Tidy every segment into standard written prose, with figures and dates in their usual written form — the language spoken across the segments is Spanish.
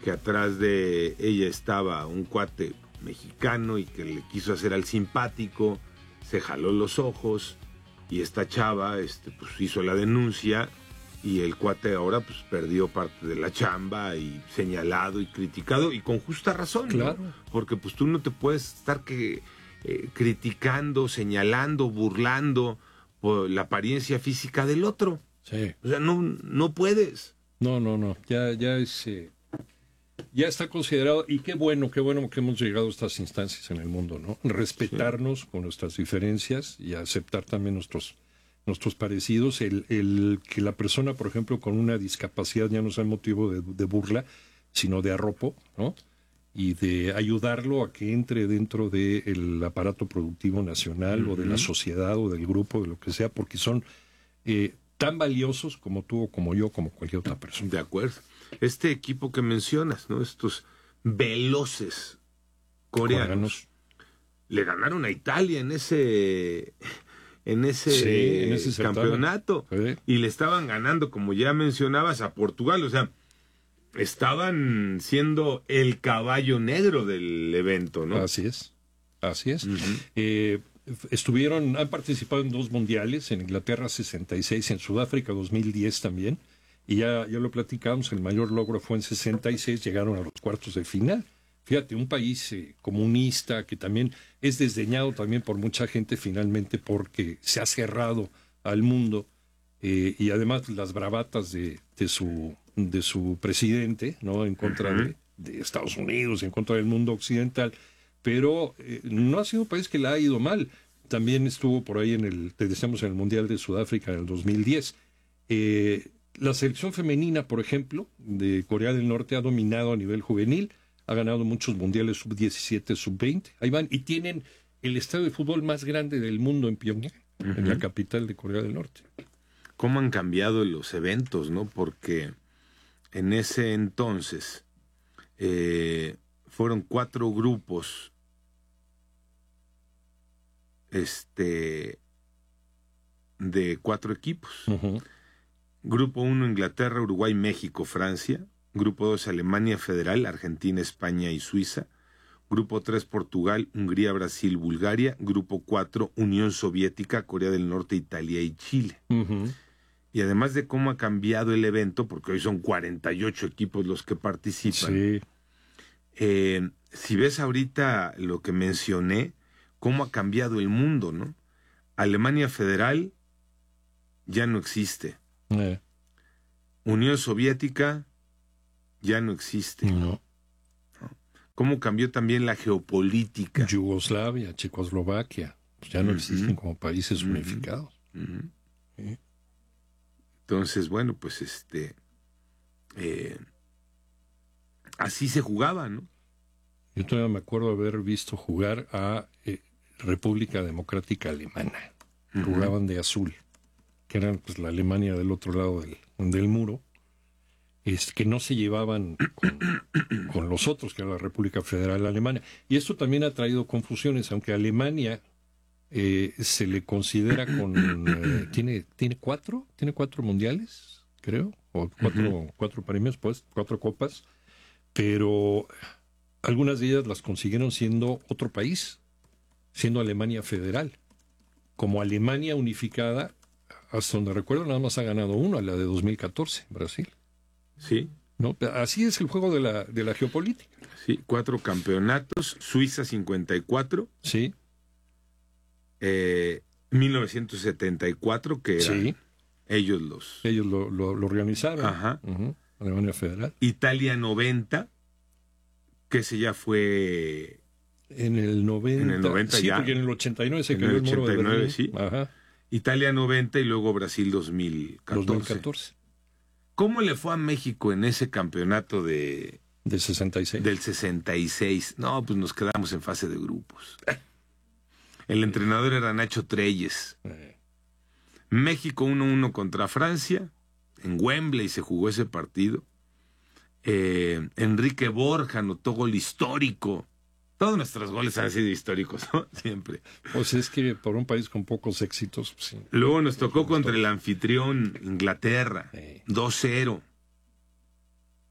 que atrás de ella estaba un cuate mexicano y que le quiso hacer al simpático, se jaló los ojos y esta chava pues hizo la denuncia y el cuate ahora pues perdió parte de la chamba y señalado y criticado y con justa razón, claro, ¿no? Porque pues tú no te puedes estar criticando, señalando, burlando por la apariencia física del otro. Sí. O sea, no puedes. No. Ya está considerado, y qué bueno que hemos llegado a estas instancias en el mundo, ¿no? Respetarnos con nuestras diferencias y aceptar también nuestros parecidos. El que la persona, por ejemplo, con una discapacidad ya no sea motivo de burla, sino de arropo, ¿no? Y de ayudarlo a que entre dentro del aparato productivo nacional o de la sociedad o del grupo, de lo que sea, porque son tan valiosos como tú o como yo, como cualquier otra persona. De acuerdo. Este equipo que mencionas, ¿no? Estos veloces coreanos le ganaron a Italia en ese campeonato. Sí. Y le estaban ganando, como ya mencionabas, a Portugal. O sea, estaban siendo el caballo negro del evento, ¿no? Así es. Han participado en 2 mundiales, en Inglaterra 66, en Sudáfrica 2010 también, y ya lo platicamos, el mayor logro fue en 66, llegaron a los cuartos de final. Fíjate, un país comunista que también es desdeñado también por mucha gente finalmente porque se ha cerrado al mundo, y además las bravatas de su presidente, ¿no? En contra de Estados Unidos, en contra del mundo occidental. Pero no ha sido un país que le ha ido mal. También estuvo por ahí en el Mundial de Sudáfrica en el 2010. La selección femenina, por ejemplo, de Corea del Norte ha dominado a nivel juvenil, ha ganado muchos mundiales sub-17, sub-20. Ahí van, y tienen el estadio de fútbol más grande del mundo en Pyongyang, en la capital de Corea del Norte. ¿Cómo han cambiado los eventos, no? Porque en ese entonces fueron 4 grupos de 4 equipos. Grupo 1, Inglaterra, Uruguay, México, Francia. Grupo 2, Alemania Federal, Argentina, España y Suiza. Grupo 3, Portugal, Hungría, Brasil, Bulgaria. Grupo 4, Unión Soviética, Corea del Norte, Italia y Chile. Y además de cómo ha cambiado el evento, porque hoy son 48 equipos los que participan. Sí. Si ves ahorita lo que mencioné, cómo ha cambiado el mundo, ¿no? Alemania Federal ya no existe. Unión Soviética ya no existe. No. ¿Cómo cambió también la geopolítica? Yugoslavia, Checoslovaquia, pues ya no existen como países unificados. Sí. Entonces, bueno, pues así se jugaba, ¿no? Yo todavía me acuerdo haber visto jugar a República Democrática Alemana. Jugaban de azul, que eran pues la Alemania del otro lado del muro, que no se llevaban con los otros, que era la República Federal Alemana. Y esto también ha traído confusiones, aunque Alemania se le considera tiene 4 mundiales, creo, o 4 premios, pues 4 copas, pero algunas de ellas las consiguieron siendo otro país, siendo Alemania Federal. Como Alemania unificada, hasta donde recuerdo, nada más ha ganado 1, la de 2014, Brasil. Sí. ¿No? Así es el juego de la geopolítica. Sí, 4 campeonatos, Suiza 54. Sí. 1974, que eran ellos lo organizaron. Ajá. Alemania Federal. Italia 90, que ese ya fue en el 90. En el 90 sí, ya. Porque en el 89 se cayó el muro de Berlín. Sí. Ajá. Italia 90 y luego Brasil 2014. ¿Cómo le fue a México en ese campeonato del 66? Del 66. No, pues nos quedamos en fase de grupos. El entrenador era Nacho Treyes. México 1-1 contra Francia. En Wembley se jugó ese partido. Enrique Borja anotó gol histórico. Todos nuestros goles han sido históricos, ¿no? Siempre. Pues es que por un país con pocos éxitos. Pues sí. Luego nos tocó contra el anfitrión Inglaterra. 2-0.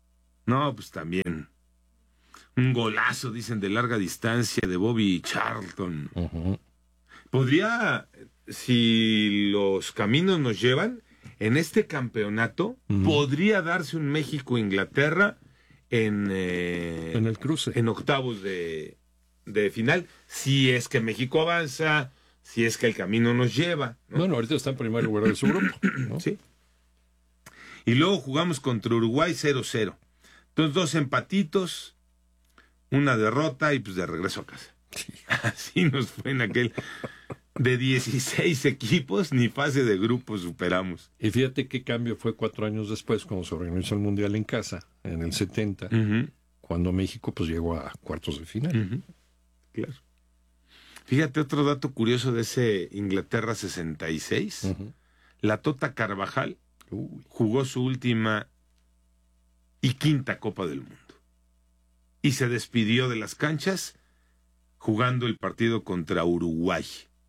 No, pues también. Un golazo, dicen, de larga distancia de Bobby Charlton. Podría, si los caminos nos llevan, en este campeonato, podría darse un México-Inglaterra en el cruce. En octavos de final, si es que México avanza, si es que el camino nos lleva, ¿no? Bueno, ahorita está en primer lugar de su grupo, ¿no? Sí. Y luego jugamos contra Uruguay 0-0. Entonces, 2 empatitos, una derrota y pues de regreso a casa. Sí. Así nos fue en aquel... De 16 equipos, ni fase de grupo superamos. Y fíjate qué cambio fue 4 años después, cuando se organizó el Mundial en casa, en el 70, cuando México pues llegó a cuartos de final. Claro. Fíjate otro dato curioso de ese Inglaterra 66. La Tota Carvajal jugó su última y quinta Copa del Mundo. Y se despidió de las canchas jugando el partido contra Uruguay.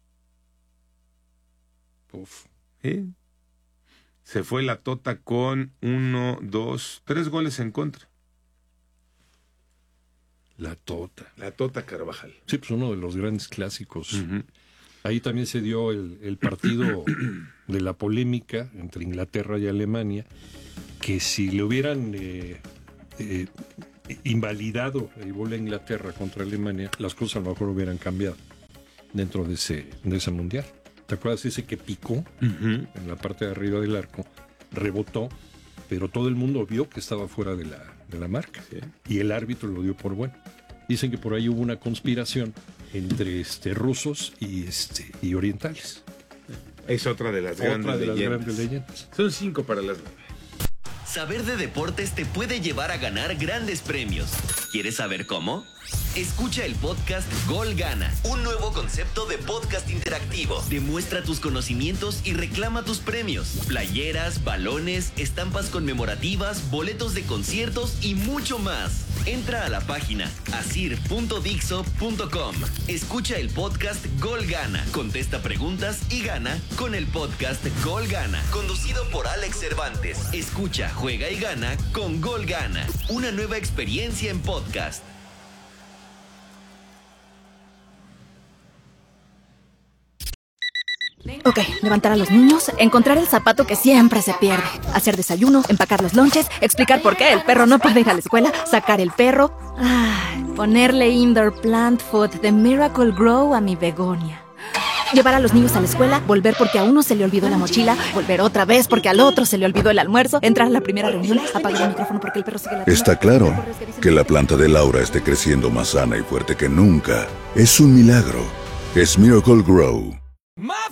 ¿Sí? Se fue la Tota con 1, 2, 3 goles en contra. La Tota. La Tota Carvajal. Sí, pues uno de los grandes clásicos. Ahí también se dio el partido de la polémica entre Inglaterra y Alemania, que si le hubieran invalidado el gol de Inglaterra contra Alemania, las cosas a lo mejor hubieran cambiado dentro de ese mundial. ¿Te acuerdas ese que picó en la parte de arriba del arco? Rebotó, pero todo el mundo vio que estaba fuera de la marca. Sí. Y el árbitro lo dio por bueno. Dicen que por ahí hubo una conspiración entre rusos y orientales. Es otra de las grandes leyendas. Son 5 para las 9. Saber de deportes te puede llevar a ganar grandes premios. ¿Quieres saber cómo? Escucha el podcast Gol Gana, un nuevo concepto de podcast interactivo. Demuestra tus conocimientos y reclama tus premios. Playeras, balones, estampas conmemorativas, boletos de conciertos y mucho más. Entra a la página asir.dixo.com. Escucha el podcast Gol Gana, contesta preguntas y gana con el podcast Gol Gana, conducido por Alex Cervantes. Escucha, juega y gana con Gol Gana. Una nueva experiencia en podcast. Ok, levantar a los niños, encontrar el zapato que siempre se pierde, hacer desayuno, empacar los lonches, explicar por qué el perro no puede ir a la escuela, sacar el perro, ponerle indoor plant food de Miracle Grow a mi begonia. Llevar a los niños a la escuela, volver porque a uno se le olvidó la mochila, volver otra vez porque al otro se le olvidó el almuerzo, entrar a la primera reunión, apagar el micrófono porque el perro sigue la... Está claro que la planta de Laura esté creciendo más sana y fuerte que nunca. Es un milagro. Es Miracle Grow.